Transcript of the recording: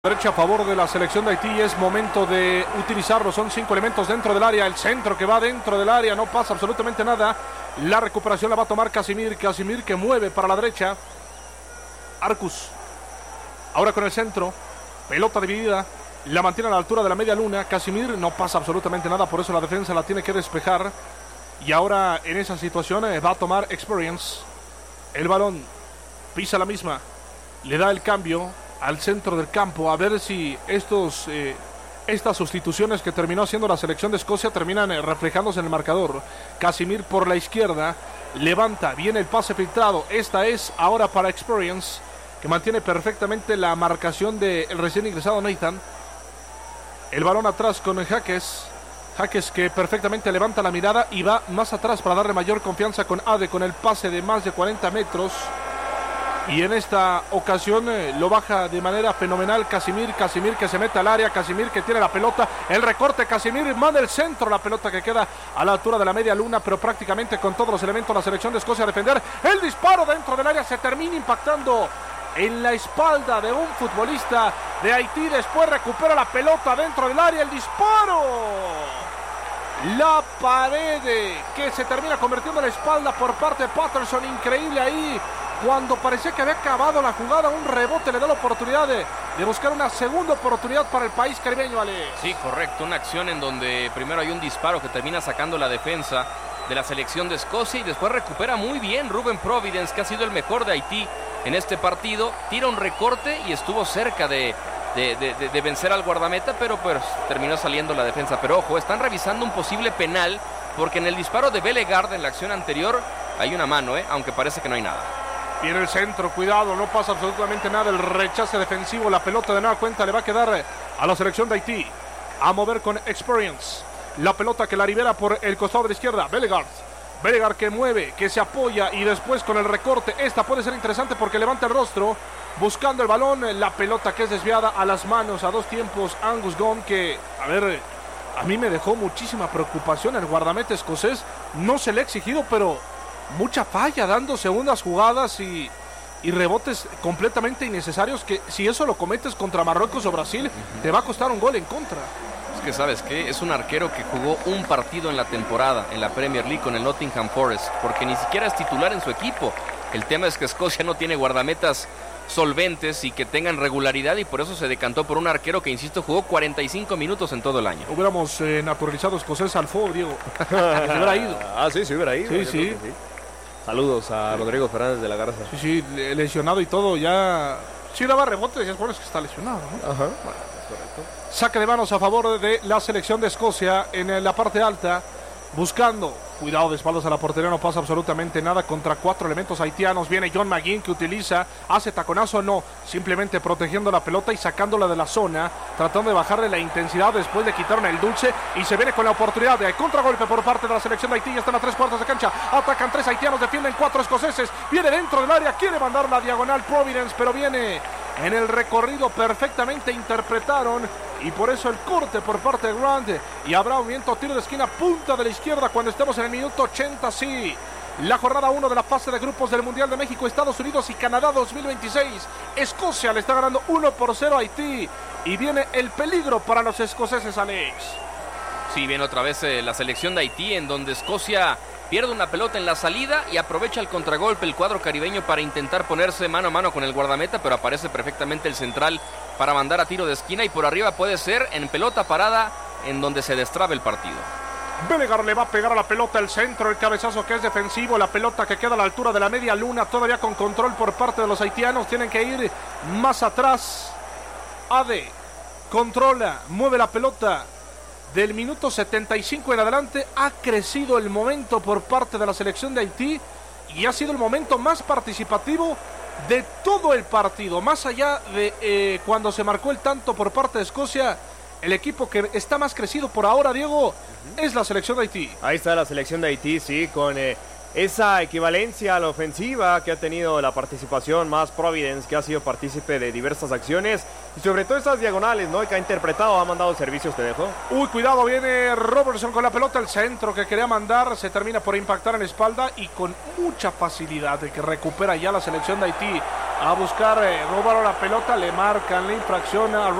Derecha a favor de la selección de Haití, es momento de utilizarlo, son 5 elementos dentro del área, el centro que va dentro del área, no pasa absolutamente nada, la recuperación la va a tomar Casimir que mueve para la derecha, Arcus, ahora con el centro, pelota dividida, la mantiene a la altura de la media luna, Casimir no pasa absolutamente nada, por eso la defensa la tiene que despejar, y ahora en esa situación va a tomar Experience, el balón, pisa la misma, le da el cambio al centro del campo, a ver si estas sustituciones que terminó haciendo la selección de Escocia terminan reflejándose en el marcador. Casimir por la izquierda, levanta, viene el pase filtrado, esta es ahora para Experience, que mantiene perfectamente la marcación del recién ingresado Nathan. El balón atrás con Jaques que perfectamente levanta la mirada y va más atrás para darle mayor confianza con Ade, con el pase de más de 40 metros. Y en esta ocasión lo baja de manera fenomenal Casimir que se mete al área, Casimir que tiene la pelota, el recorte, Casimir manda el centro, la pelota que queda a la altura de la media luna, pero prácticamente con todos los elementos la selección de Escocia a defender, el disparo dentro del área se termina impactando en la espalda de un futbolista de Haití, después recupera la pelota dentro del área, el disparo, la pared que se termina convirtiendo en la espalda por parte de Patterson, increíble ahí. Cuando parecía que había acabado la jugada, un rebote le da la oportunidad de buscar una segunda oportunidad para el país caribeño, Ale. Sí, correcto, una acción en donde primero hay un disparo que termina sacando la defensa de la selección de Escocia y después recupera muy bien Ruben Providence, que ha sido el mejor de Haití en este partido, tira un recorte y estuvo cerca de vencer al guardameta, pero pues terminó saliendo la defensa. Pero ojo, están revisando un posible penal, porque en el disparo de Bellegarde en la acción anterior hay una mano, aunque parece que no hay nada. Viene el centro, cuidado, no pasa absolutamente nada, el rechace defensivo, la pelota de nueva cuenta le va a quedar a la selección de Haití, a mover con Experience, la pelota que la libera por el costado de la izquierda, Bellegarde que mueve, que se apoya y después con el recorte, esta puede ser interesante porque levanta el rostro, buscando el balón, la pelota que es desviada a las manos, a dos tiempos, Angus Gunn, que, a mí me dejó muchísima preocupación el guardameta escocés, no se le ha exigido, pero mucha falla, dando segundas jugadas y rebotes completamente innecesarios que si eso lo cometes contra Marruecos o Brasil, te va a costar un gol en contra. Es que ¿sabes qué? Es un arquero que jugó un partido en la temporada en la Premier League con el Nottingham Forest, porque ni siquiera es titular en su equipo. El tema es que Escocia no tiene guardametas solventes y que tengan regularidad, y por eso se decantó por un arquero que, insisto, jugó 45 minutos en todo el año. Hubiéramos naturalizado escocés al fútbol, Diego. Se hubiera ido. Sí, se hubiera ido. Sí. Saludos a Rodrigo Fernández de la Garza. Sí, lesionado y todo, ya... Sí daba rebote, decías, bueno, es que está lesionado, ¿no? Ajá. Bueno, es correcto. Saque de manos a favor de la selección de Escocia en la parte alta, buscando, cuidado de espaldas a la portería, no pasa absolutamente nada contra 4 elementos haitianos. Viene John McGinn, que hace taconazo, no, simplemente protegiendo la pelota y sacándola de la zona, tratando de bajarle la intensidad, después le quitaron el dulce y se viene con la oportunidad de contragolpe por parte de la selección de Haití. Ya están a 3 cuartos de cancha, atacan 3 haitianos, defienden 4 escoceses, viene dentro del área, quiere mandar la diagonal Providence, pero viene en el recorrido, perfectamente interpretaron, y por eso el corte por parte de Grant, y habrá movimiento, tiro de esquina, punta de la izquierda cuando estemos en el minuto 80, sí. La jornada 1 de la fase de grupos del Mundial de México, Estados Unidos y Canadá 2026. Escocia le está ganando 1-0 a Haití, y viene el peligro para los escoceses, Alex. Sí, viene otra vez la selección de Haití, en donde Escocia pierde una pelota en la salida y aprovecha el contragolpe el cuadro caribeño para intentar ponerse mano a mano con el guardameta, pero aparece perfectamente el central para mandar a tiro de esquina, y por arriba puede ser en pelota parada en donde se destrabe el partido. Bellegarde le va a pegar a la pelota, el centro, el cabezazo que es defensivo, la pelota que queda a la altura de la media luna, todavía con control por parte de los haitianos, tienen que ir más atrás. Ade controla, mueve la pelota. Del minuto 75 en adelante ha crecido el momento por parte de la selección de Haití y ha sido el momento más participativo de todo el partido. Más allá de cuando se marcó el tanto por parte de Escocia, el equipo que está más crecido por ahora, Diego, es la selección de Haití. Ahí está la selección de Haití, sí, con esa equivalencia a la ofensiva que ha tenido la participación más Providence, que ha sido partícipe de diversas acciones, y sobre todo esas diagonales, ¿no?, que ha interpretado, ha mandado servicios, te dejo. Uy, cuidado, viene Robertson con la pelota, el centro que quería mandar, se termina por impactar en la espalda y con mucha facilidad de que recupera ya la selección de Haití a buscar robar la pelota, le marcan la infracción a